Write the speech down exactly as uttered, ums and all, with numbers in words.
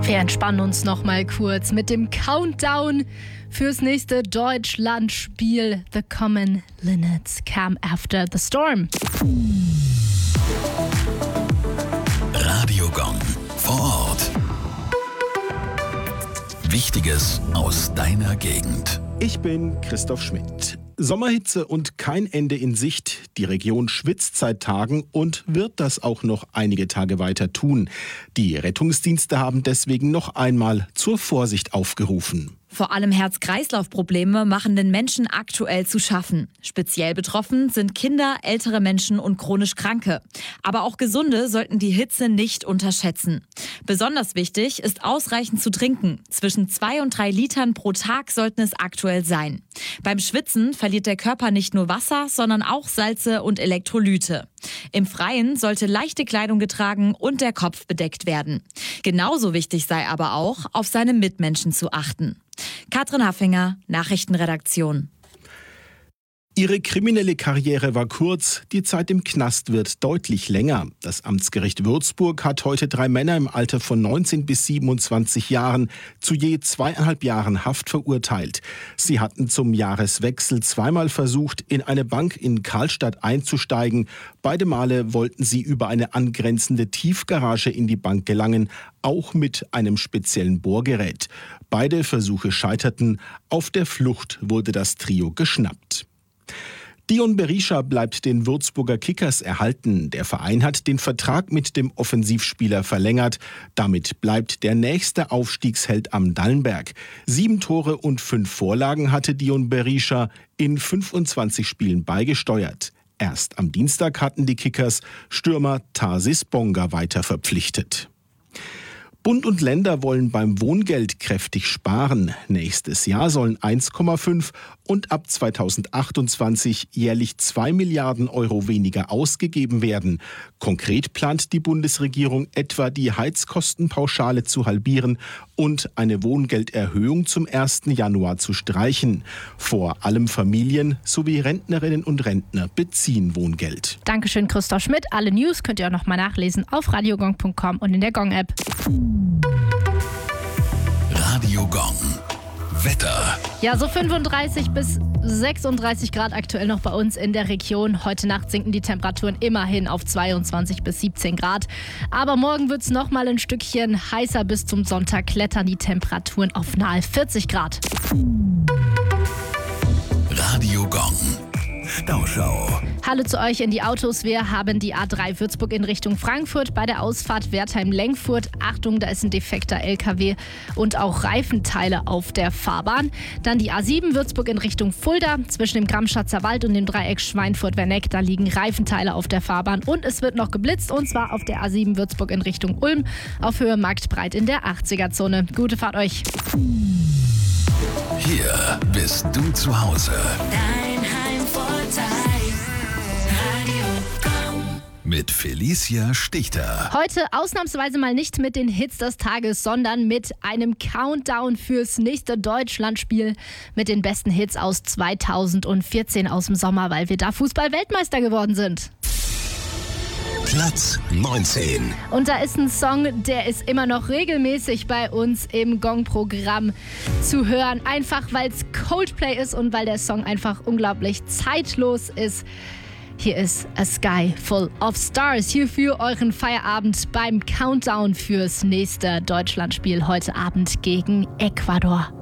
Wir entspannen uns noch mal kurz mit dem Countdown fürs nächste Deutschlandspiel. The Common Linnets Come After the Storm. Radio Gong vor Ort. Wichtiges aus deiner Gegend. Ich bin Christoph Schmidt. Sommerhitze und kein Ende in Sicht. Die Region schwitzt seit Tagen und wird das auch noch einige Tage weiter tun. Die Rettungsdienste haben deswegen noch einmal zur Vorsicht aufgerufen. Vor allem Herz-Kreislauf-Probleme machen den Menschen aktuell zu schaffen. Speziell betroffen sind Kinder, ältere Menschen und chronisch Kranke. Aber auch Gesunde sollten die Hitze nicht unterschätzen. Besonders wichtig ist ausreichend zu trinken. Zwischen zwei und drei Litern pro Tag sollten es aktuell sein. Beim Schwitzen verliert der Körper nicht nur Wasser, sondern auch Salze und Elektrolyte. Im Freien sollte leichte Kleidung getragen und der Kopf bedeckt werden. Genauso wichtig sei aber auch, auf seine Mitmenschen zu achten. Katrin Haffinger, Nachrichtenredaktion. Ihre kriminelle Karriere war kurz, die Zeit im Knast wird deutlich länger. Das Amtsgericht Würzburg hat heute drei Männer im Alter von neunzehn bis siebenundzwanzig Jahren zu je zweieinhalb Jahren Haft verurteilt. Sie hatten zum Jahreswechsel zweimal versucht, in eine Bank in Karlstadt einzusteigen. Beide Male wollten sie über eine angrenzende Tiefgarage in die Bank gelangen, auch mit einem speziellen Bohrgerät. Beide Versuche scheiterten. Auf der Flucht wurde das Trio geschnappt. Dion Berisha bleibt den Würzburger Kickers erhalten. Der Verein hat den Vertrag mit dem Offensivspieler verlängert. Damit bleibt der nächste Aufstiegsheld am Dallenberg. Sieben Tore und fünf Vorlagen hatte Dion Berisha in fünfundzwanzig Spielen beigesteuert. Erst am Dienstag hatten die Kickers Stürmer Tarsis Bonga weiter verpflichtet. Bund und Länder wollen beim Wohngeld kräftig sparen. Nächstes Jahr sollen eins Komma fünf und ab zweitausendachtundzwanzig jährlich zwei Milliarden Euro weniger ausgegeben werden. Konkret plant die Bundesregierung etwa die Heizkostenpauschale zu halbieren und eine Wohngelderhöhung zum ersten Januar zu streichen. Vor allem Familien sowie Rentnerinnen und Rentner beziehen Wohngeld. Dankeschön, Christoph Schmidt. Alle News könnt ihr auch noch mal nachlesen auf radiogong punkt com und in der Gong-App. Radio Gong. Wetter. Ja, so fünfunddreißig bis sechsunddreißig Grad aktuell noch bei uns in der Region. Heute Nacht sinken die Temperaturen immerhin auf zweiundzwanzig bis siebzehn Grad. Aber morgen wird es noch mal ein Stückchen heißer. Bis zum Sonntag klettern die Temperaturen auf nahe vierzig Grad. Radio Gong. Stauschau. Hallo zu euch in die Autos. Wir haben die A drei Würzburg in Richtung Frankfurt bei der Ausfahrt Wertheim-Lengfurt. Achtung, da ist ein defekter L K W und auch Reifenteile auf der Fahrbahn. Dann die A sieben Würzburg in Richtung Fulda. Zwischen dem Gramschatzer Wald und dem Dreieck Schweinfurt-Werneck, da liegen Reifenteile auf der Fahrbahn. Und es wird noch geblitzt, und zwar auf der A sieben Würzburg in Richtung Ulm auf Höhe Marktbreit in der achtziger-Zone. Gute Fahrt euch. Hier bist du zu Hause. Dein Heimvorteil. Radio Gong. Mit Felicia Stichter. Heute ausnahmsweise mal nicht mit den Hits des Tages, sondern mit einem Countdown fürs nächste Deutschlandspiel mit den besten Hits aus zweitausendvierzehn aus dem Sommer, weil wir da Fußball-Weltmeister geworden sind. Platz neunzehn. Und da ist ein Song, der ist immer noch regelmäßig bei uns im Gong-Programm zu hören. Einfach weil es Coldplay ist und weil der Song einfach unglaublich zeitlos ist. Hier ist A Sky Full of Stars. Hier für euren Feierabend beim Countdown fürs nächste Deutschlandspiel heute Abend gegen Ecuador.